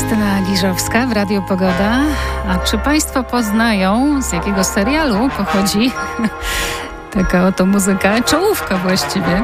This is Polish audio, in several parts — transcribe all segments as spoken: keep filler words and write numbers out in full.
Justyna Giżowska w Radiu Pogoda. A czy Państwo poznają, z jakiego serialu pochodzi taka oto muzyka? Czołówka właściwie.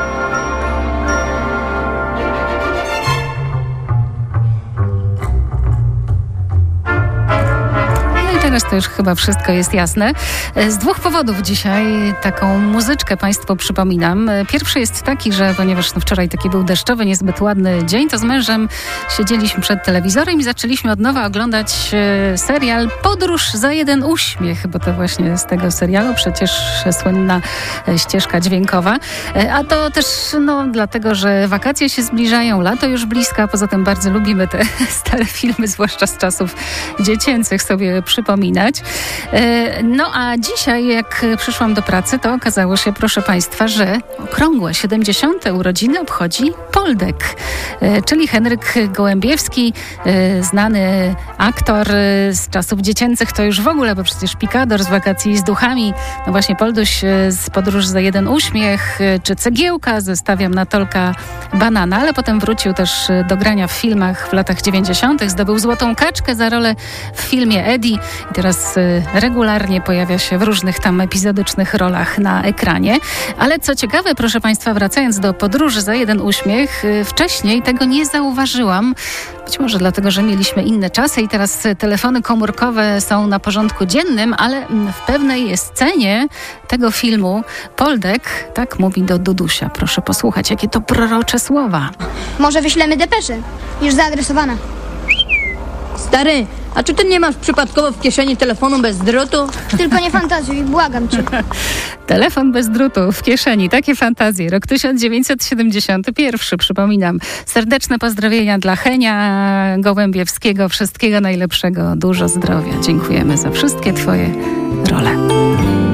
Teraz to już chyba wszystko jest jasne. Z dwóch powodów dzisiaj taką muzyczkę Państwu przypominam. Pierwszy jest taki, że ponieważ no wczoraj taki był deszczowy, niezbyt ładny dzień, to z mężem siedzieliśmy przed telewizorem i zaczęliśmy od nowa oglądać serial Podróż za jeden uśmiech, bo to właśnie z tego serialu przecież słynna ścieżka dźwiękowa. A to też no, dlatego, że wakacje się zbliżają, lato już blisko, a poza tym bardzo lubimy te stare filmy, zwłaszcza z czasów dziecięcych sobie przypominać. No a dzisiaj, jak przyszłam do pracy, to okazało się, proszę Państwa, że okrągłe siedemdziesiąte urodziny obchodzi Poldek, czyli Henryk Gołębiewski, znany aktor z czasów dziecięcych, to już w ogóle, bo przecież Pikador z Wakacji z duchami, no właśnie Polduś z Podróż za jeden uśmiech, czy Cegiełka ze Stawiam na Tolka banana, ale potem wrócił też do grania w filmach w latach dziewięćdziesiątych, zdobył Złotą Kaczkę za rolę w filmie Eddie i teraz regularnie pojawia się w różnych tam epizodycznych rolach na ekranie. Ale co ciekawe, proszę Państwa, wracając do Podróży za jeden uśmiech, wcześniej tego nie zauważyłam. Być może dlatego, że mieliśmy inne czasy i teraz telefony komórkowe są na porządku dziennym, ale w pewnej scenie tego filmu Poldek tak mówi do Dudusia. Proszę posłuchać, jakie to prorocze słowa. Może wyślemy depeszę, już zaadresowana. Stary, a czy ty nie masz przypadkowo w kieszeni telefonu bez drutu? Tylko nie fantazjuj, błagam cię. Telefon bez drutu w kieszeni, takie fantazje. Rok tysiąc dziewięćset siedemdziesiąty pierwszy, przypominam. Serdeczne pozdrowienia dla Henia Gołębiewskiego. Wszystkiego najlepszego, dużo zdrowia. Dziękujemy za wszystkie Twoje role.